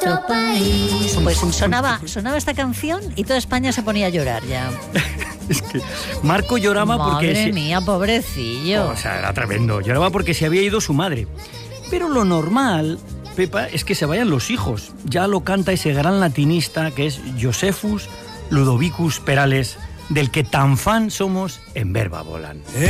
otro país. Pues sonaba esta canción y toda España se ponía a llorar ya. Es que Marco lloraba porque... Madre mía, pobrecillo. O sea, era tremendo. Lloraba porque se había ido su madre. Pero lo normal, Pepa, es que se vayan los hijos. Ya lo canta ese gran latinista que es Josephus Ludovicus Perales, del que tan fan somos en Verba Volant.